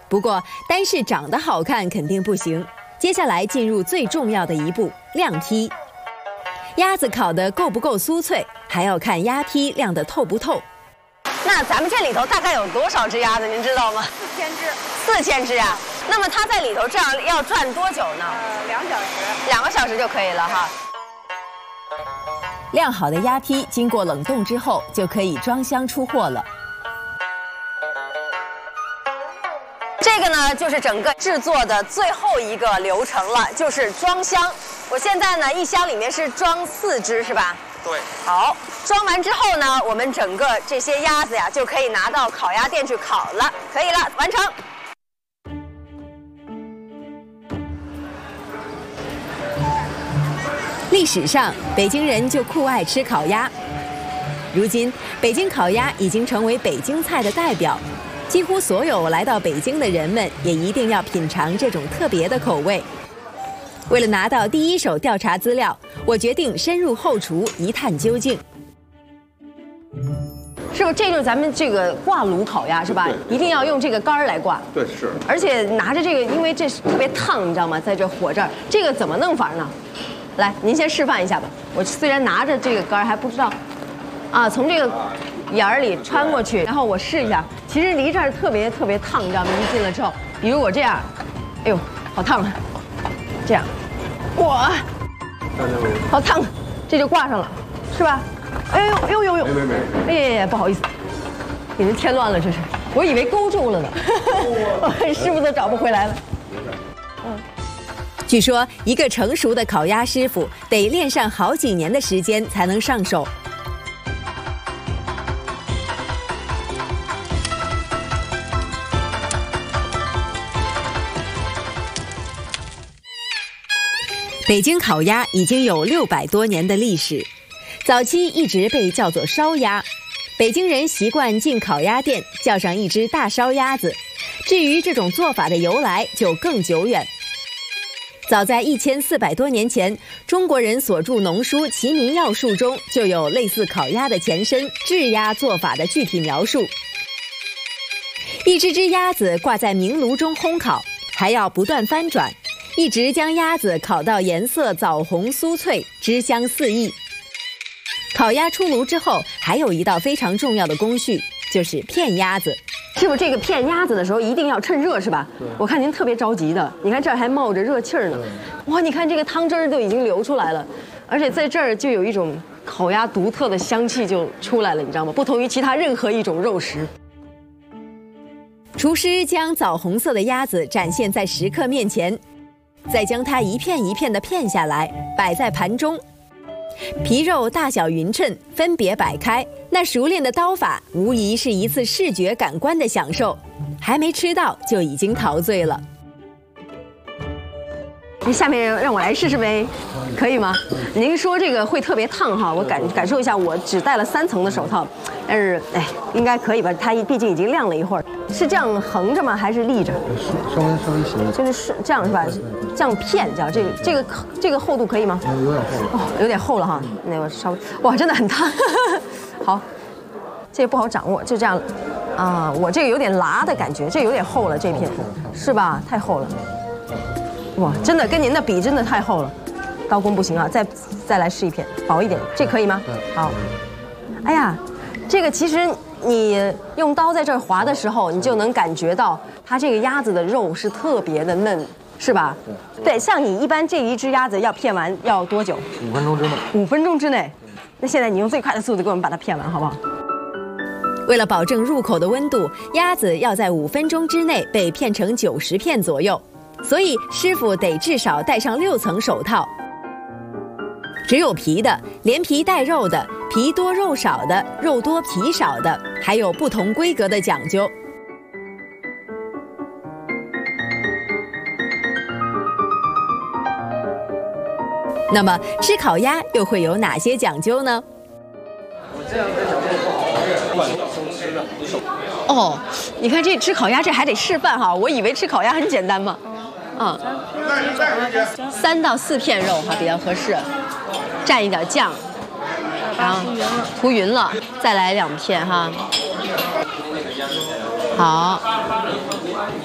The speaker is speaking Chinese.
不过单是长得好看肯定不行，接下来进入最重要的一步晾坯。鸭子烤得够不够酥脆，还要看鸭坯晾得透不透。那咱们这里头大概有多少只鸭子，您知道吗？4000只。4000只啊！那么它在里头这样要转多久呢 2小时。 2个小时就可以了哈。晾好的鸭坯经过冷冻之后，就可以装箱出货了。这个呢，就是整个制作的最后一个流程了，就是装箱。我现在呢，一箱里面是装4只，是吧？ 对。 好，装完之后呢，我们整个这些鸭子呀，就可以拿到烤鸭店去烤了。可以了，完成。历史上，北京人就酷爱吃烤鸭。如今，北京烤鸭已经成为北京菜的代表。几乎所有来到北京的人们也一定要品尝这种特别的口味。为了拿到第一手调查资料，我决定深入后厨一探究竟。是不是这就是咱们这个挂炉烤鸭是吧？一定要用这个杆儿来挂。 对，是。 而且拿着这个，因为这特别烫，你知道吗？在这火这儿，这个怎么弄法呢？来，您先示范一下吧。我虽然拿着这个杆儿还不知道，啊，从这个眼儿里穿过去，然后我试一下。其实离这儿特别烫，你知道吗？一进了之后，比如我这样，哎呦，好烫啊！这样，哇，好烫，这就挂上了，是吧？哎呦， 没， 哎呀，不好意思，给人添乱了，这是，我以为勾住了呢，师傅都找不回来了。据说一个成熟的烤鸭师傅得练上好几年的时间才能上手。北京烤鸭已经有600多年的历史，早期一直被叫做烧鸭，北京人习惯进烤鸭店叫上一只大烧鸭子。至于这种做法的由来就更久远，早在1400多年前，中国人所著农书《齐民要术》中就有类似烤鸭的前身制鸭做法的具体描述。一只只鸭子挂在明炉中烘烤，还要不断翻转，一直将鸭子烤到颜色枣红酥脆，汁香四溢。烤鸭出炉之后，还有一道非常重要的工序，就是片鸭子。师傅，这个片鸭子的时候一定要趁热是吧？我看您特别着急的，你看这儿还冒着热气儿呢。哇，你看这个汤汁儿都已经流出来了，而且在这儿就有一种烤鸭独特的香气就出来了，你知道吗？不同于其他任何一种肉食。厨师将枣红色的鸭子展现在食客面前，再将它一片一片地片下来，摆在盘中。皮肉大小匀称，分别摆开。那熟练的刀法，无疑是一次视觉感官的享受。还没吃到就已经陶醉了。您下面让我来试试呗，可以吗？您说这个会特别烫哈，我感受一下，我只戴了3层的手套，但是应该可以吧？它毕竟已经晾了一会儿。是这样横着吗？还是立着？ 稍微斜。 就是这样是吧？这样片叫这个厚度可以吗？ 有点厚了。 哦，有点厚了哈。那我稍微，哇，真的很烫。好，这个不好掌握，就这样啊。我这个有点辣的感觉，这有点厚了，这片是吧？太厚了。哇，真的跟您的比，真的太厚了，刀工不行啊！再来试一片，薄一点，这可以吗？好。哎呀，这个其实你用刀在这儿划的时候，你就能感觉到它这个鸭子的肉是特别的嫩，是吧？对，像你一般这一只鸭子要片完要多久 ？5分钟之内。 5分钟之内，那现在你用最快的速度给我们把它片完，好不好？为了保证入口的温度，鸭子要在5分钟之内被片成90片左右。所以师傅得至少戴上6层手套。只有皮的、连皮带肉的、皮多肉少的、肉多皮少的，还有不同规格的讲究。那么吃烤鸭又会有哪些讲究呢？哦，你看这吃烤鸭这还得示范哈，我以为吃烤鸭很简单嘛。3到4片肉哈比较合适，蘸一点酱，然后涂匀了，再来2片哈。好，